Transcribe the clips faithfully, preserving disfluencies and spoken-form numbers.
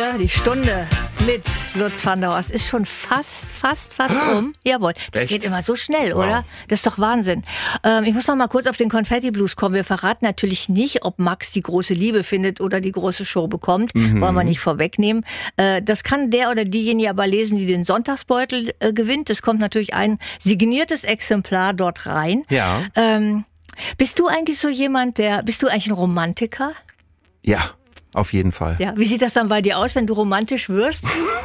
Stunde, die Stunde mit Lutz van der Horst ist schon fast, fast, fast um. Jawohl, das Echt? geht immer so schnell, Wow. oder? Das ist doch Wahnsinn. Ähm, ich muss noch mal kurz auf den Konfetti Blues kommen. Wir verraten natürlich nicht, ob Max die große Liebe findet oder die große Show bekommt. Mhm. Wollen wir nicht vorwegnehmen. Äh, das kann der oder diejenige aber lesen, die den Sonntagsbeutel äh, gewinnt. Es kommt natürlich ein signiertes Exemplar dort rein. Ja. Ähm, bist du eigentlich so jemand, der, bist du eigentlich ein Romantiker? Ja, auf jeden Fall. Ja, wie sieht das dann bei dir aus, wenn du romantisch wirst?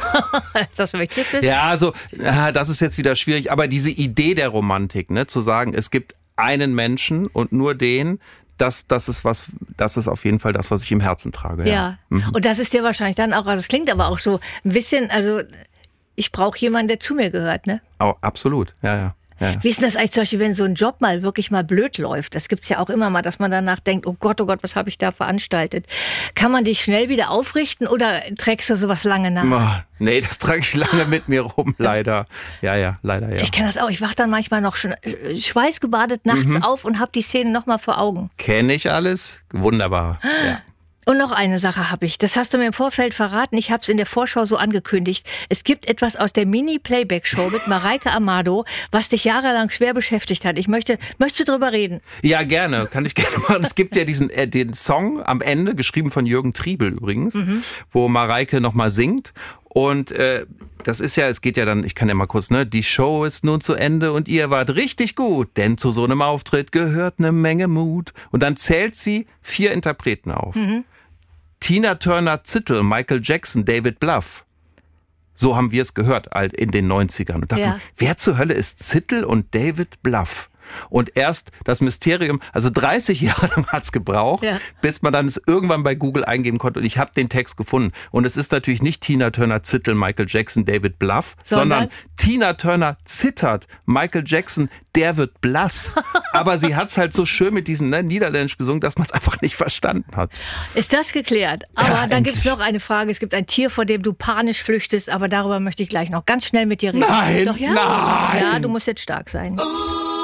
Das möchte ich wissen. Ja, also äh, das ist jetzt wieder schwierig, aber diese Idee der Romantik, ne, zu sagen, es gibt einen Menschen und nur den, das, das ist was, das ist auf jeden Fall das, was ich im Herzen trage. Ja, Ja, mhm. Und das ist dir wahrscheinlich dann auch, also das klingt aber auch so ein bisschen, also ich brauche jemanden, der zu mir gehört, ne? Oh, absolut, ja, ja. Ja. Wie ist denn das eigentlich zum Beispiel, wenn so ein Job mal wirklich mal blöd läuft? Das gibt's ja auch immer mal, dass man danach denkt, oh Gott, oh Gott, was habe ich da veranstaltet? Kann man dich schnell wieder aufrichten oder trägst du sowas lange nach? Oh, nee, das trage ich lange mit mir rum, leider. Ja, ja, leider, ja. Ich kenne das auch. Ich wach dann manchmal noch schon äh, schweißgebadet nachts Mhm. auf und habe die Szene noch mal vor Augen. Kenne ich alles, wunderbar. Ja. Und noch eine Sache habe ich. Das hast du mir im Vorfeld verraten. Ich habe es in der Vorschau so angekündigt. Es gibt etwas aus der Mini-Playback-Show mit Mareike Amado, was dich jahrelang schwer beschäftigt hat. Ich möchte, möchtest du drüber reden? Ja, gerne, kann ich gerne machen. Es gibt ja diesen äh, den Song am Ende, geschrieben von Jürgen Triebel übrigens, mhm. wo Mareike nochmal singt. Und äh, das ist ja, es geht ja dann, ich kann ja mal kurz, ne, die Show ist nun zu Ende und ihr wart richtig gut, denn zu so einem Auftritt gehört eine Menge Mut. Und dann zählt sie vier Interpreten auf. Mhm. Tina Turner, Zittel, Michael Jackson, David Bluff. So haben wir es gehört halt in den neunzigern. Und dachten, Ja. wer zur Hölle ist Zittel und David Bluff? Und erst das Mysterium, also dreißig Jahre lang hat's gebraucht, Ja. bis man dann es irgendwann bei Google eingeben konnte. Und ich habe den Text gefunden. Und es ist natürlich nicht Tina Turner, Zittel, Michael Jackson, David Bluff, sondern, Sondern? Tina Turner zittert, Michael Jackson, der wird blass. Aber sie hat's halt so schön mit diesem ne, Niederländisch gesungen, dass man es einfach nicht verstanden hat. Ist das geklärt? Aber Ja, dann endlich. gibt's noch eine Frage. Es gibt ein Tier, vor dem du panisch flüchtest, aber darüber möchte ich gleich noch ganz schnell mit dir reden. Nein, Doch, ja? nein. Ja, du musst jetzt stark sein.